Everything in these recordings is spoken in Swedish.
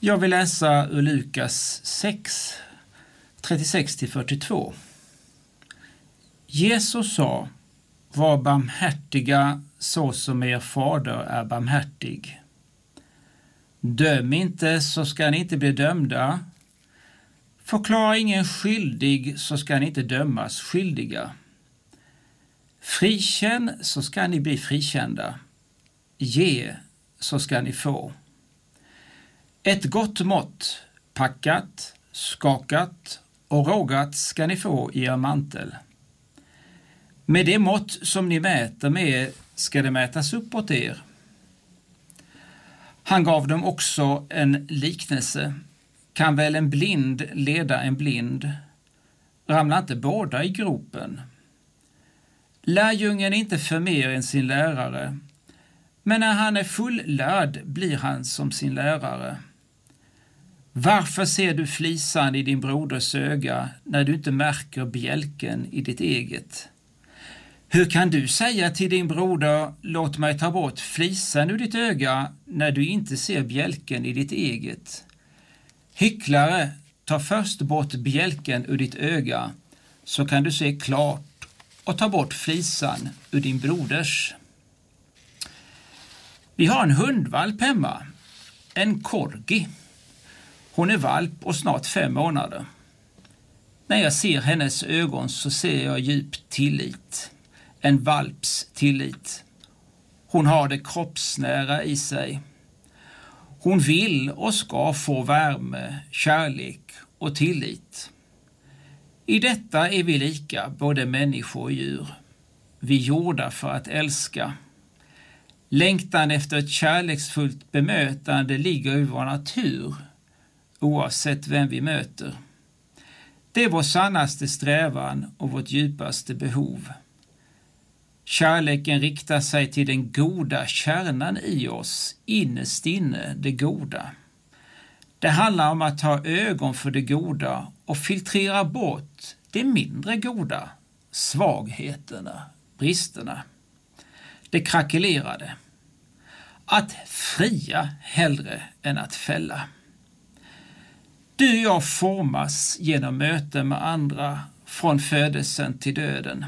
Jag vill läsa ur Lukas 6, 36-42. Jesus sa: var barmhärtiga så som er fader är barmhärtig. Döm inte så ska ni inte bli dömda. Förklara ingen skyldig så ska ni inte dömas skyldiga. Frikänn så ska ni bli frikända. Ge så ska ni få. Ett gott mått, packat, skakat och rågat ska ni få i er mantel. Med det mått som ni mäter med ska det mätas upp åt er. Han gav dem också en liknelse. Kan väl en blind leda en blind? Ramlar inte båda i gropen? Lärjungen är inte för mer än sin lärare, men när han är fullärd blir han som sin lärare. Varför ser du flisan i din broders öga när du inte märker bjälken i ditt eget? Hur kan du säga till din broder, låt mig ta bort flisan ur ditt öga, när du inte ser bjälken i ditt eget? Hycklare, ta först bort bjälken ur ditt öga, så kan du se klart och ta bort flisan ur din broders. Vi har en hundvalp hemma, en corgi. Hon är valp och snart 5 månader. När jag ser hennes ögon så ser jag djup tillit. En valps tillit. Hon har det kroppsnära i sig. Hon vill och ska få värme, kärlek och tillit. I detta är vi lika, både människor och djur. Vi är gjorda för att älska. Längtan efter ett kärleksfullt bemötande ligger i vår natur, oavsett vem vi möter. Det är vår sannaste strävan och vårt djupaste behov. Kärleken riktar sig till den goda kärnan i oss, innerst inne det goda. Det handlar om att ha ögon för det goda och filtrera bort det mindre goda, svagheterna, bristerna, det krackelerade. Att fria hellre än att fälla. Du och jag formas genom möten med andra från födelsen till döden.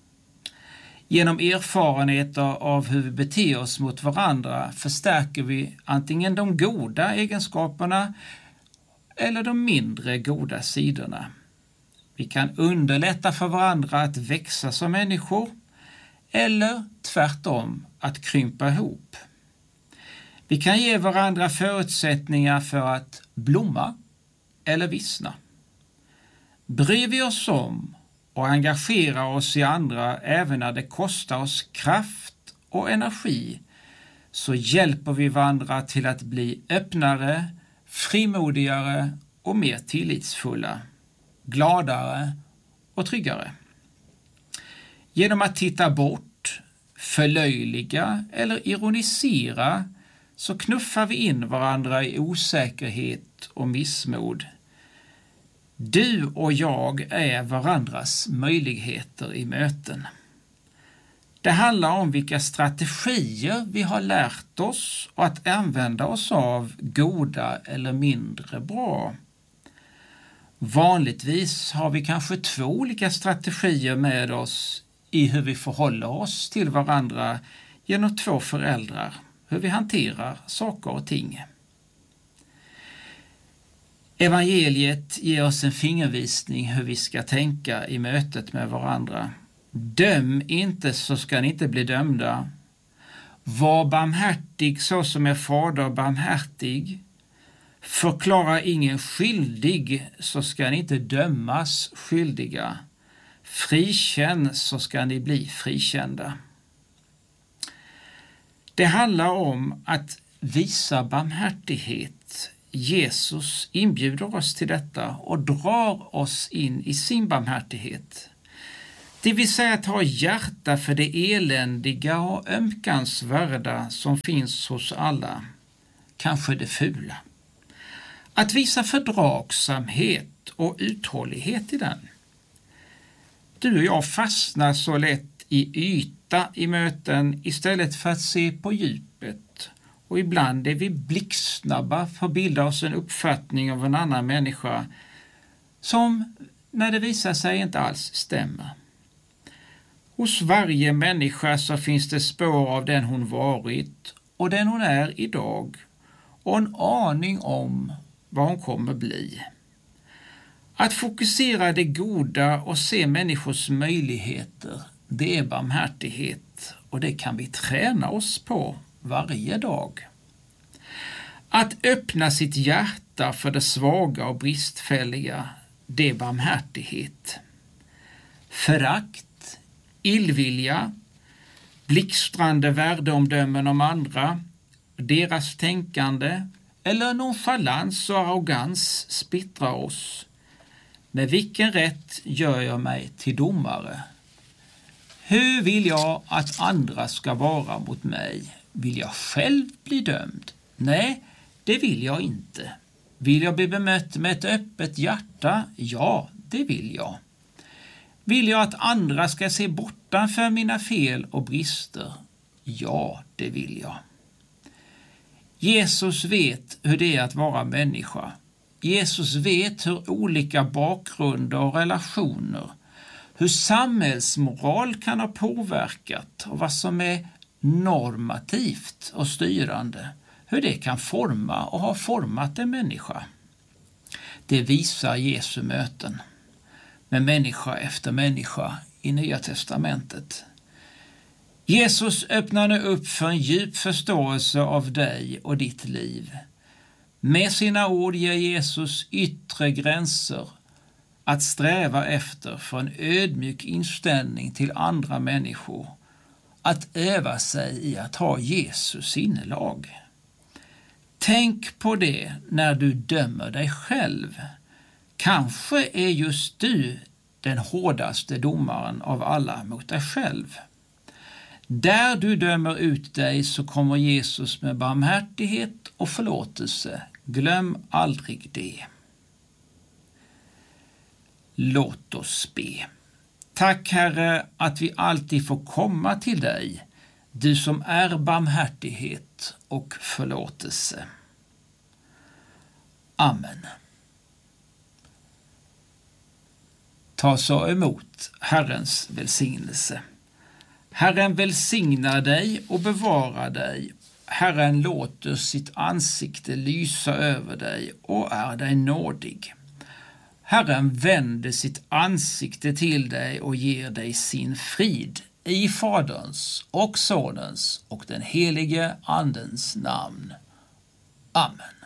Genom erfarenheter av hur vi beter oss mot varandra förstärker vi antingen de goda egenskaperna eller de mindre goda sidorna. Vi kan underlätta för varandra att växa som människor eller tvärtom att krympa ihop. Vi kan ge varandra förutsättningar för att blomma eller vissna. Bryr vi oss om och engagerar oss i andra även när det kostar oss kraft och energi, så hjälper vi varandra till att bli öppnare, frimodigare och mer tillitsfulla, gladare och tryggare. Genom att titta bort, förlöjliga eller ironisera så knuffar vi in varandra i osäkerhet och missmod. Du och jag är varandras möjligheter i möten. Det handlar om vilka strategier vi har lärt oss och att använda oss av, goda eller mindre bra. Vanligtvis har vi kanske 2 olika strategier med oss i hur vi förhåller oss till varandra genom 2 föräldrar, hur vi hanterar saker och ting. Evangeliet ger oss en fingervisning hur vi ska tänka i mötet med varandra. Döm inte så ska ni inte bli dömda. Var barmhärtig så som er fader barmhärtig. Förklara ingen skyldig så ska ni inte dömas skyldiga. Frikänn så ska ni bli frikända. Det handlar om att visa barmhärtighet. Jesus inbjuder oss till detta och drar oss in i sin barmhärtighet. Det vill säga att ha hjärta för det eländiga och ömkansvärda som finns hos alla, kanske det fula. Att visa fördragsamhet och uthållighet i den. Du och jag fastnar så lätt i yta i möten istället för att se på djupet och ibland är vi blixtsnabba för att bilda oss en uppfattning av en annan människa som, när det visar sig, inte alls stämmer. Hos varje människa så finns det spår av den hon varit och den hon är idag och en aning om vad hon kommer bli. Att fokusera det goda och se människors möjligheter, det är barmhärtighet och det kan vi träna oss på varje dag. Att öppna sitt hjärta för det svaga och bristfälliga, det är barmhärtighet. Förakt, illvilja, blixtrande värdeomdömen om andra, deras tänkande eller nonchalans och arrogans splittrar oss. Med vilken rätt gör jag mig till domare? Hur vill jag att andra ska vara mot mig? Vill jag själv bli dömd? Nej, det vill jag inte. Vill jag bli bemött med ett öppet hjärta? Ja, det vill jag. Vill jag att andra ska se bortanför mina fel och brister? Ja, det vill jag. Jesus vet hur det är att vara människa. Jesus vet hur olika bakgrunder och relationer, hur samhällsmoral kan ha påverkat och vad som är normativt och styrande, hur det kan forma och ha format en människa. Det visar Jesu möten med människa efter människa i Nya testamentet. Jesus öppnar nu upp för en djup förståelse av dig och ditt liv. Med sina ord ger Jesus yttre gränser att sträva efter för en ödmjuk inställning till andra människor, att öva sig i att ha Jesus sinnelag. Tänk på det när du dömer dig själv. Kanske är just du den hårdaste domaren av alla mot dig själv. Där du dömer ut dig så kommer Jesus med barmhärtighet och förlåtelse. Glöm aldrig det. Låt oss be. Tack Herre att vi alltid får komma till dig, du som är barmhärtighet och förlåtelse. Amen. Ta så emot Herrens välsignelse. Herren välsignar dig och bevarar dig. Herren låter sitt ansikte lysa över dig och är dig nådig. Herren vänder sitt ansikte till dig och ger dig sin frid i Faderns och Sonens och den helige Andens namn. Amen.